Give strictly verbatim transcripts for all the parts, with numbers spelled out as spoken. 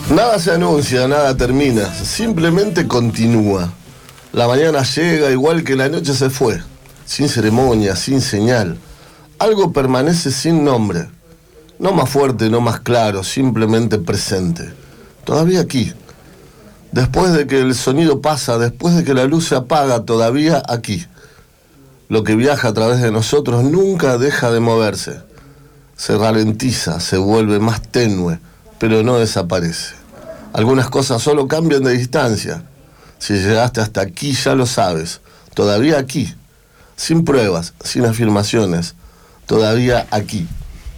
Nada se anuncia, nada termina, simplemente continúa. La mañana llega igual que la noche se fue, sin ceremonia, sin señal. Algo permanece sin nombre, no más fuerte, no más claro, simplemente presente. Todavía aquí. Después de que el sonido pasa, después de que la luz se apaga, todavía aquí. Lo que viaja a través de nosotros nunca deja de moverse. Se ralentiza, se vuelve más tenue, pero no desaparece. Algunas cosas solo cambian de distancia. Si llegaste hasta aquí ya lo sabes, todavía aquí. Sin pruebas, sin afirmaciones, todavía aquí.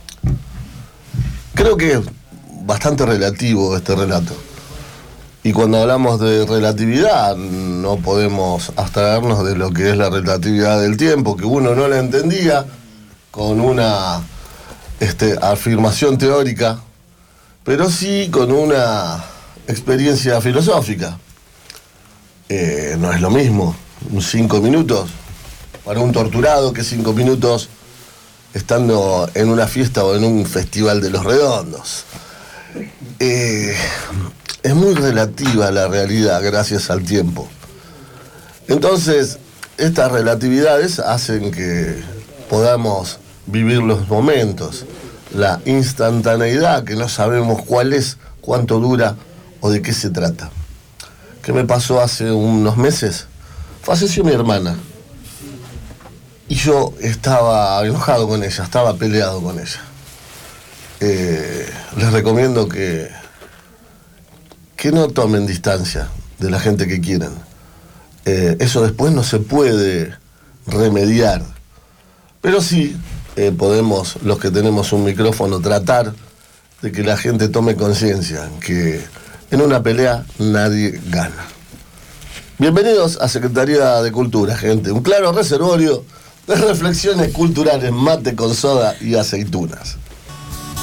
Creo que es bastante relativo este relato. Y cuando hablamos de relatividad, no podemos abstraernos de lo que es la relatividad del tiempo, que uno no la entendía con una este, afirmación teórica, pero sí con una experiencia filosófica. Eh, no es lo mismo cinco minutos para un torturado que cinco minutos estando en una fiesta o en un festival de los redondos. Eh, es muy relativa la realidad gracias al tiempo. Entonces, estas relatividades hacen que podamos vivir los momentos, la instantaneidad que no sabemos cuál es, cuánto dura o de qué se trata. ¿Qué me pasó hace unos meses? Falleció mi hermana. Y yo estaba enojado con ella, estaba peleado con ella. Eh, les recomiendo que, que no tomen distancia de la gente que quieran. Eh, eso después no se puede remediar. Pero sí eh, podemos, los que tenemos un micrófono, tratar de que la gente tome conciencia que en una pelea nadie gana. Bienvenidos a Secretaría de Cultura, gente. Un claro reservorio de reflexiones culturales, mate con soda y aceitunas.